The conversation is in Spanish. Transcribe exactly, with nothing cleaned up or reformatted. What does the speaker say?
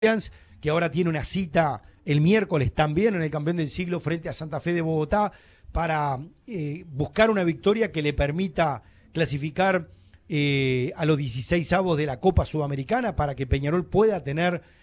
que ahora tiene una cita el miércoles también en el Campeón del Siglo frente a Santa Fe de Bogotá para eh, buscar una victoria que le permita clasificar eh, a los dieciseisavos de la Copa Sudamericana para que Peñarol pueda tener